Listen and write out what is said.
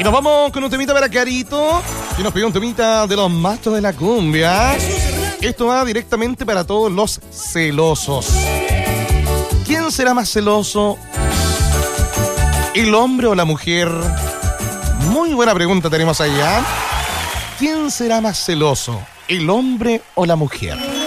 Y nos vamos con un temita para Carito, que nos pidió un temita de los machos de la cumbia. Esto va directamente para todos los celosos. ¿Quién será más celoso? ¿El hombre o la mujer? Muy buena pregunta tenemos allá. ¿Quién será más celoso? ¿El hombre o la mujer?